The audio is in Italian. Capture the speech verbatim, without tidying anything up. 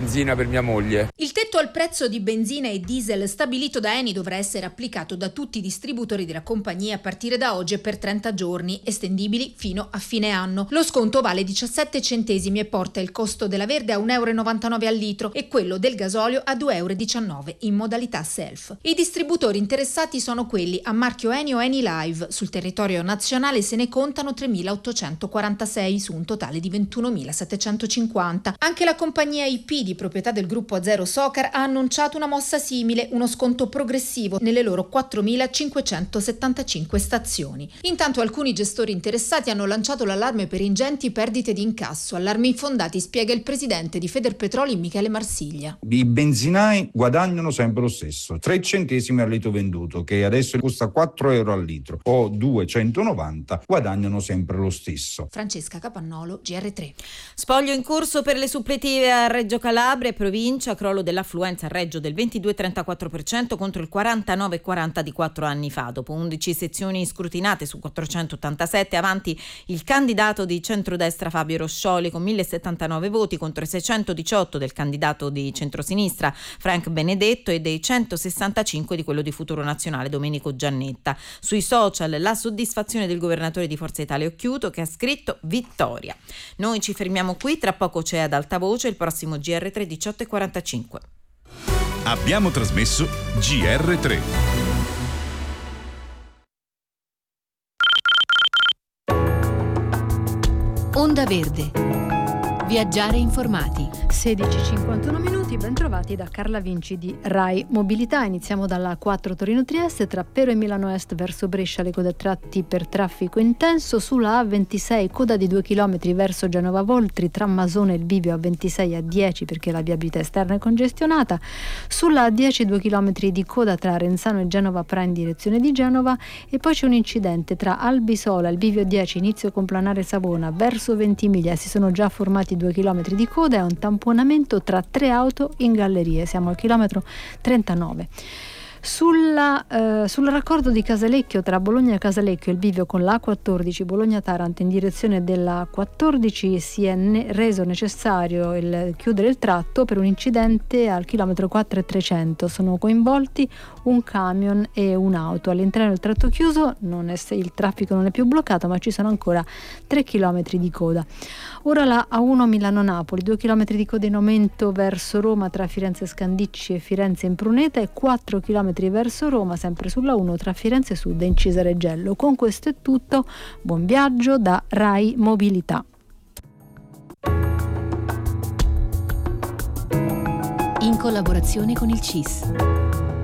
benzina per mia moglie. Il tetto al prezzo di benzina e diesel stabilito da Eni dovrà essere applicato da tutti i distributori della compagnia a partire da oggi e per trenta giorni, estendibili fino a fine anno. Lo sconto vale diciassette centesimi e porta il costo della verde a un euro e novantanove al litro e quello del gasolio a due euro e diciannove in modalità self. I distributori interessati sono quelli a marchio Eni o Eni Live. Sul territorio nazionale se ne contano tremilaottocentoquarantasei su un totale di ventunomilasettecentocinquanta. Anche la compagnia I P di proprietà del gruppo Azero Socar ha annunciato una mossa simile, uno sconto progressivo nelle loro quattromilacinquecentosettantacinque stazioni. Intanto alcuni gestori interessati hanno lanciato l'allarme per ingenti perdite di incasso, allarmi infondati, spiega il presidente di Federpetroli Michele Marsiglia. I benzinai guadagnano sempre lo stesso, tre centesimi al litro venduto, che adesso costa quattro euro al litro, o due centonovanta, guadagnano sempre lo stesso. Francesca Capannolo, G R tre. Spoglio in corso per le suppletive a Reggio Calabria e provincia, crollo dell'affluenza a Reggio del ventidue virgola trentaquattro per cento contro il quarantanove virgola quaranta di quattro anni fa. Dopo undici sezioni scrutinate su quattrocentottantasette, avanti il candidato di centrodestra Fabio Roscioli con mille settantanove voti contro i seicentodiciotto del candidato di centrosinistra Frank Benedetto e dei centosessantacinque di quello di Futuro Nazionale Domenico Giannetta. Sui social la soddisfazione del governatore di Forza Italia Occhiuto, che ha scritto vittoria. Noi ci fermiamo qui, tra poco c'è Ad Alta Voce, il prossimo G R tre diciotto e quarantacinque. Abbiamo trasmesso G R tre. Onda Verde. Viaggiare informati. sedici e cinquantuno minuti, ben trovati da Carla Vinci di Rai Mobilità. Iniziamo dalla quattro Torino-Trieste, tra Pero e Milano Est verso Brescia le code a tratti per traffico intenso. Sulla A ventisei coda di due chilometri verso Genova Voltri, tra Masone e il Bivio a ventisei a dieci perché la viabilità esterna è congestionata. Sulla A dieci due chilometri di coda tra Renzano e Genova Pra in direzione di Genova, e poi c'è un incidente tra Albisola e il Bivio dieci inizio complanare Savona verso Ventimiglia. Si sono già formati due chilometri di coda e un tamponamento tra tre auto in gallerie. Siamo al chilometro trentanove. Sulla, eh, sul raccordo di Casalecchio tra Bologna e Casalecchio e il bivio con la A quattordici Bologna-Taranto in direzione della quattordici si è ne- reso necessario il chiudere il tratto per un incidente al chilometro quattro e trecento. Sono coinvolti un camion e un'auto. All'interno del tratto chiuso non è, il traffico non è più bloccato, ma ci sono ancora tre chilometri di coda. Ora la A uno Milano-Napoli, due chilometri di coda in aumento verso Roma tra Firenze Scandicci e Firenze Impruneta e quattro chilometri verso Roma, sempre sulla uno tra Firenze Sud e Incisa Gello. Con questo è tutto, buon viaggio da Rai Mobilità. In collaborazione con il C I S.